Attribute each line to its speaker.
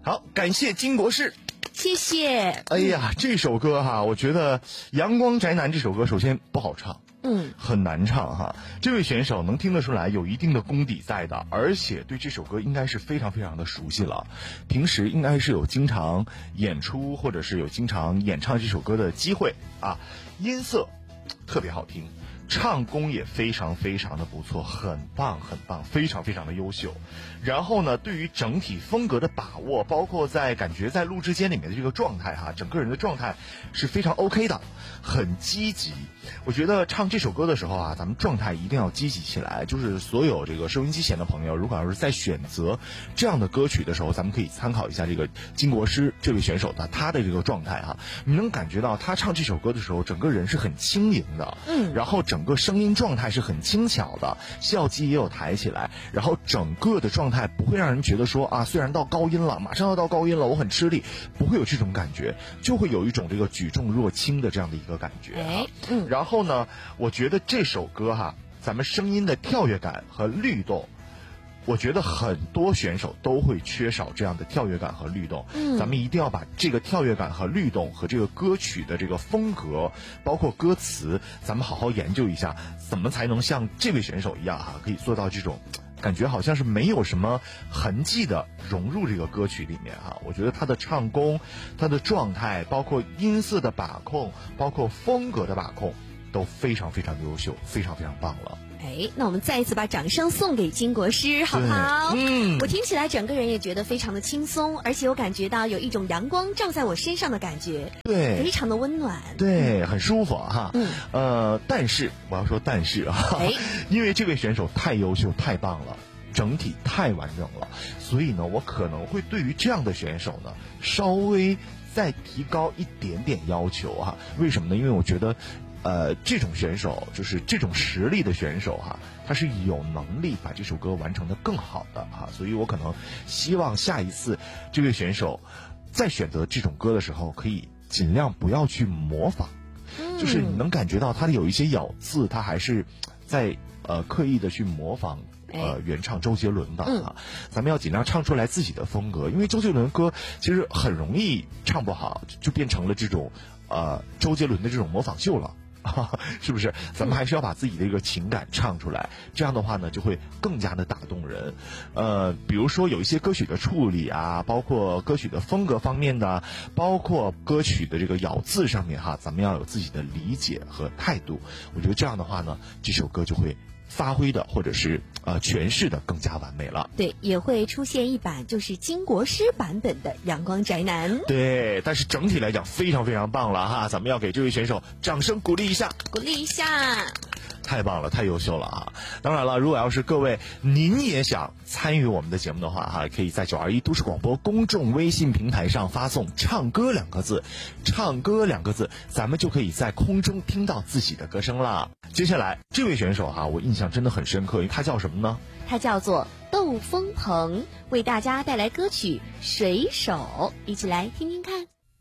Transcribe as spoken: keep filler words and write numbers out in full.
Speaker 1: 好，感谢金国师。
Speaker 2: 谢谢。
Speaker 1: 哎呀，这首歌哈，我觉得《阳光宅男》这首歌首先不好唱，
Speaker 2: 嗯，
Speaker 1: 很难唱哈。这位选手能听得出来有一定的功底在的，而且对这首歌应该是非常非常的熟悉了。平时应该是有经常演出或者是有经常演唱这首歌的机会啊。音色特别好听，唱功也非常非常的不错，很棒很棒，非常非常的优秀。然后呢，对于整体风格的把握，包括在感觉在录制间里面的这个状态哈，整个人的状态是非常 OK 的，很积极。我觉得唱这首歌的时候啊，咱们状态一定要积极起来。就是所有这个收音机前的朋友，如果要是在选择这样的歌曲的时候，咱们可以参考一下这个金国师这位选手的他的这个状态哈。你能感觉到他唱这首歌的时候，整个人是很轻盈的，
Speaker 2: 嗯，
Speaker 1: 然后整个声音状态是很轻巧的，笑肌也有抬起来，然后整个的状态不会让人觉得说啊，虽然到高音了，马上要到高音了，我很吃力，不会有这种感觉，就会有一种这个举重若轻的这样的一个感觉啊。
Speaker 2: 嗯，
Speaker 1: 然后呢，我觉得这首歌哈，咱们声音的跳跃感和律动，我觉得很多选手都会缺少这样的跳跃感和律动。嗯，咱们一定要把这个跳跃感和律动和这个歌曲的这个风格，包括歌词，咱们好好研究一下，怎么才能像这位选手一样哈，可以做到这种感觉好像是没有什么痕迹的融入这个歌曲里面哈。我觉得他的唱功、他的状态，包括音色的把控，包括风格的把控，都非常非常优秀，非常非常棒了。
Speaker 2: 哎，那我们再一次把掌声送给金国师，好不好？
Speaker 1: 嗯，
Speaker 2: 我听起来整个人也觉得非常的轻松，而且我感觉到有一种阳光照在我身上的感觉，
Speaker 1: 对，
Speaker 2: 非常的温暖，
Speaker 1: 对，很舒服哈。
Speaker 2: 嗯，
Speaker 1: 呃，但是我要说但是啊，
Speaker 2: 哎，
Speaker 1: 因为这位选手太优秀、太棒了，整体太完整了，所以呢，我可能会对于这样的选手呢，稍微再提高一点点要求哈。为什么呢？因为我觉得。呃，这种选手就是这种实力的选手哈，他是有能力把这首歌完成的更好的哈，所以我可能希望下一次这位选手在选择这种歌的时候，可以尽量不要去模仿，嗯、就是你能感觉到他的有一些咬字，他还是在呃刻意的去模仿。呃，原唱周杰伦的啊，嗯、咱们要尽量唱出来自己的风格，因为周杰伦歌其实很容易唱不好，就变成了这种呃周杰伦的这种模仿秀了。啊，是不是？咱们还是要把自己的一个情感唱出来，这样的话呢，就会更加的打动人。呃，比如说有一些歌曲的处理啊，包括歌曲的风格方面的，包括歌曲的这个咬字上面哈，咱们要有自己的理解和态度。我觉得这样的话呢，这首歌就会发挥的或者是呃诠释的更加完美了。
Speaker 2: 对，也会出现一版就是金国师版本的阳光宅男。
Speaker 1: 对，但是整体来讲非常非常棒了哈，咱们要给这位选手掌声鼓励一下，
Speaker 2: 鼓励一下。
Speaker 1: 太棒了，太优秀了啊！当然了，如果要是各位您也想参与我们的节目的话哈，可以在九二一都市广播公众微信平台上发送唱歌两个字，唱歌两个字，咱们就可以在空中听到自己的歌声了。接下来这位选手哈，我印象真的很深刻，因为他叫什么呢？
Speaker 2: 他叫做窦风鹏，为大家带来歌曲《水手》，一起来听听看。